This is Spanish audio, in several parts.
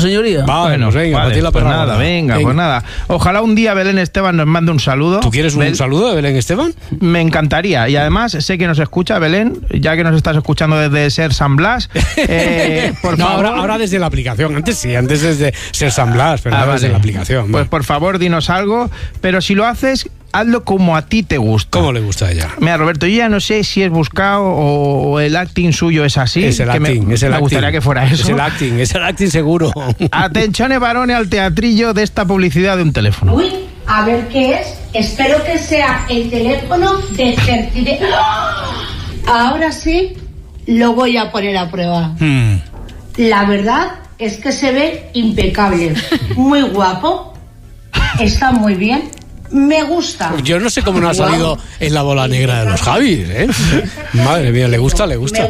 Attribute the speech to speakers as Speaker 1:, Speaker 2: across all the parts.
Speaker 1: señoría.
Speaker 2: Bueno, venga,
Speaker 3: vale, pues nada, venga, pues nada. Ojalá un día Belén Esteban nos mande un saludo.
Speaker 2: ¿Tú quieres un saludo de Belén Esteban?
Speaker 3: Me encantaría. Y además sé que nos escucha Belén, ya que nos estás escuchando desde Ser San Blas. Por favor.
Speaker 2: Ahora desde la aplicación. Antes desde Ser San Blas, pero ahora desde la aplicación.
Speaker 3: Pues por favor, dinos algo. Pero si lo haces, hazlo como a ti te gusta.
Speaker 2: ¿Cómo le gusta a ella?
Speaker 3: Mira, Roberto, yo ya no sé si es buscado o el acting suyo es así.
Speaker 2: Es el acting.
Speaker 3: Me gustaría que fuera eso.
Speaker 2: Es el acting seguro.
Speaker 3: Atención, varones, al teatrillo de esta publicidad de un teléfono.
Speaker 4: Uy, a ver qué es. Espero que sea el teléfono de Certidumbre. Ahora sí, lo voy a poner a prueba. La verdad es que se ve impecable. Muy guapo. Está muy bien. Me gusta.
Speaker 2: Yo no sé cómo no ha salido en la bola negra de los Javis, ¿eh? Madre mía, le gusta. Le gusta.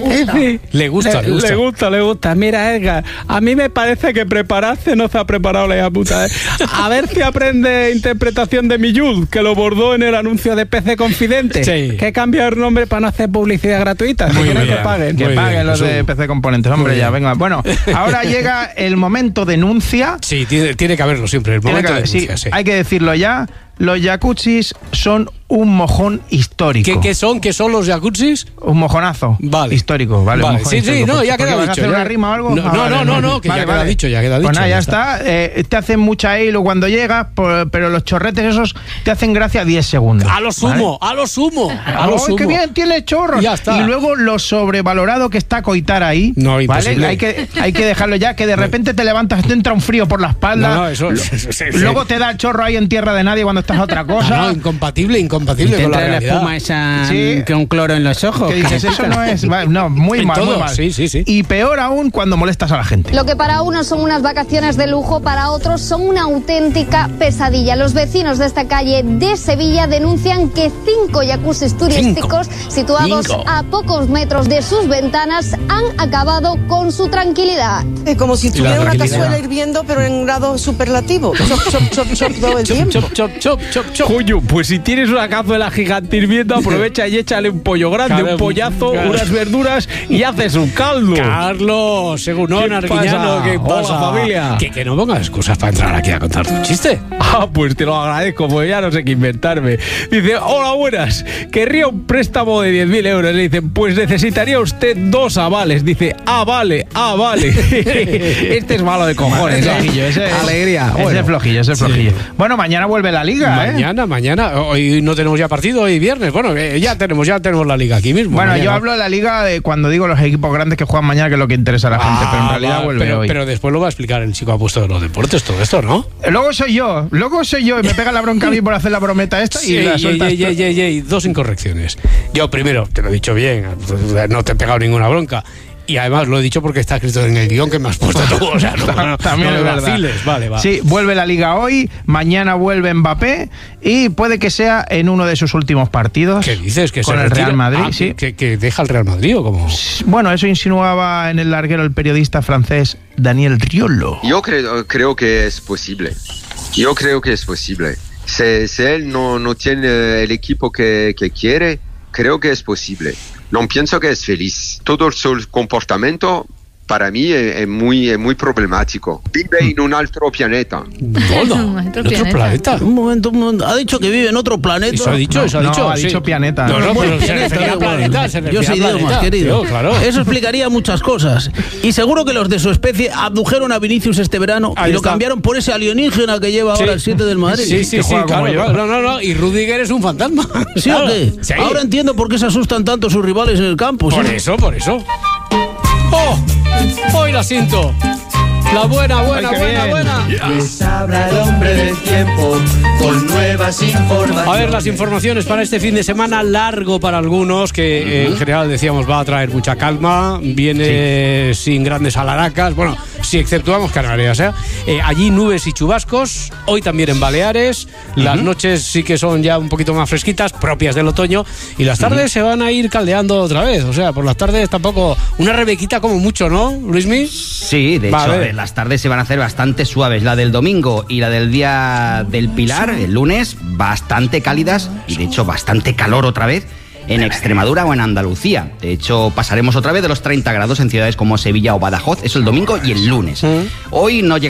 Speaker 1: Mira, Edgar, a mí me parece que prepararse no se ha preparado la hija puta, ¿eh? A ver si aprende interpretación de Millud, que lo bordó en el anuncio de PC Confidente.
Speaker 2: Sí.
Speaker 1: Que cambia el nombre para no hacer publicidad gratuita.
Speaker 2: Muy bien.
Speaker 1: Que paguen.
Speaker 3: Que paguen los de PC Componentes, hombre, ya, venga. Bueno, ahora llega el momento denuncia.
Speaker 2: Sí, tiene que haberlo siempre, el momento de denuncia, sí.
Speaker 3: Hay que decirlo ya. Los jacuzzis son un mojón histórico.
Speaker 2: ¿Qué son los jacuzzis?
Speaker 3: Un mojonazo.
Speaker 2: Vale.
Speaker 3: Histórico, ¿vale?
Speaker 2: Vale. Sí, no, ya queda
Speaker 3: dicho. ¿Vas a hacer una rima o algo?
Speaker 2: No, que ya queda dicho, ya queda dicho.
Speaker 3: Pues nada, ya
Speaker 2: está.
Speaker 3: Te hacen mucha hilo cuando llegas, pero los chorretes esos te hacen gracia 10 segundos.
Speaker 2: A lo sumo.
Speaker 3: ¡Ay, qué bien tiene chorros!
Speaker 2: Ya está.
Speaker 3: Y luego lo sobrevalorado que está coitar ahí.
Speaker 2: No,
Speaker 3: ¿vale?
Speaker 2: imposible.
Speaker 3: Hay que dejarlo ya, que de repente te levantas, te entra un frío por la espalda.
Speaker 2: No, eso...
Speaker 3: Luego te da el chorro ahí en tierra de nadie cuando estás a otra cosa.
Speaker 2: No, incompatible con la realidad.
Speaker 1: La espuma esa
Speaker 3: Sí.
Speaker 1: con cloro en los ojos.
Speaker 3: ¿Qué dices? Eso no es... No, muy mal,
Speaker 2: todo,
Speaker 3: muy mal.
Speaker 2: sí.
Speaker 3: Y peor aún cuando molestas a la gente.
Speaker 5: Lo que para unos son unas vacaciones de lujo, para otros son una auténtica pesadilla. Los vecinos de esta calle de Sevilla denuncian que 5 jacuzzis turísticos situados a pocos metros de sus ventanas han acabado con su tranquilidad.
Speaker 6: Como si tuviera una cazuela hirviendo, pero en grado superlativo. Chop todo el tiempo.
Speaker 1: Chop. Coño, pues si tienes una cazuela gigante hirviendo, aprovecha y échale un pollo grande, un pollazo, unas verduras y haces un caldo.
Speaker 2: Carlos, según Arguiñano, ¿qué pasa?
Speaker 1: Hola, familia.
Speaker 2: Que no pongas excusas para entrar aquí a contarte un chiste.
Speaker 1: Pues te lo agradezco, pues ya no sé qué inventarme. Dice, hola, buenas, querría un préstamo de 10.000 euros. Le dicen, pues necesitaría usted 2 avales. Dice, vale. Este es malo de cojones. Alegría.
Speaker 3: Ese es flojillo. Bueno, mañana vuelve la Liga,
Speaker 2: Mañana. Hoy no tenemos ya partido, hoy viernes. Bueno, ya tenemos la Liga aquí mismo.
Speaker 3: Bueno,
Speaker 2: mañana.
Speaker 3: yo hablo de la Liga cuando digo los equipos grandes que juegan mañana, que es lo que interesa a la gente, pero en realidad vuelve hoy.
Speaker 2: Pero después lo va a explicar el chico apuesto de los deportes, todo esto, ¿no?
Speaker 3: Luego soy yo y me pega la bronca a mí por hacer la brometa esta y la sueltas.
Speaker 2: 2 incorrecciones. Yo primero, te lo he dicho bien, no te he pegado ninguna bronca. Y además lo he dicho porque está escrito en el guión que me has puesto tú. O sea,
Speaker 3: también es verdad.
Speaker 2: Vale.
Speaker 3: Sí, vuelve la Liga hoy, mañana vuelve Mbappé y puede que sea en uno de sus últimos partidos.
Speaker 2: ¿Qué dices? ¿Que
Speaker 3: con
Speaker 2: se
Speaker 3: el
Speaker 2: retira?
Speaker 3: Real Madrid? Sí.
Speaker 2: ¿Que deja el Real Madrid o cómo?
Speaker 3: Bueno, eso insinuaba en el larguero el periodista francés Daniel Riolo.
Speaker 7: Yo creo que es posible. Si él no tiene el equipo que quiere, creo que es posible. No pienso que es feliz. Todo su comportamiento para mí es muy problemático. Vive en un otro planeta.
Speaker 2: ¿Otro planeta?
Speaker 1: Un momento. ¿Ha dicho que vive en otro planeta?
Speaker 2: Eso ha dicho.
Speaker 3: No, ha dicho planeta.
Speaker 2: No, pero se refería a planeta.
Speaker 1: Yo sé idiomas, querido.
Speaker 2: Claro.
Speaker 1: Eso explicaría muchas cosas. Y seguro que los de su especie abdujeron a Vinicius este verano y lo cambiaron por ese alienígena que lleva ahora el 7 del Madrid.
Speaker 2: Sí, claro. No. Y Rudiger es un fantasma.
Speaker 1: ¿Sí o qué? Sí. Ahora entiendo por qué se asustan tanto sus rivales en el campo.
Speaker 2: Por eso. ¡Oh! Hoy la siento. La buena.
Speaker 8: Les habla el hombre del tiempo con nuevas informaciones.
Speaker 2: A ver, las informaciones para este fin de semana largo para algunos, que en general decíamos va a traer mucha calma, viene sin grandes alaracas, bueno, si exceptuamos Canarias, allí nubes y chubascos, hoy también en Baleares, las noches sí que son ya un poquito más fresquitas, propias del otoño, y las tardes se van a ir caldeando otra vez, o sea, por las tardes tampoco, una rebequita como mucho, ¿no, Luismi?
Speaker 9: Sí, de hecho, las tardes se van a hacer bastante suaves, la del domingo y la del día del Pilar, el lunes, bastante cálidas y de hecho bastante calor otra vez. en Extremadura o en Andalucía. De hecho, pasaremos otra vez de los 30 grados en ciudades como Sevilla o Badajoz. Eso el domingo y el lunes. Hoy no llega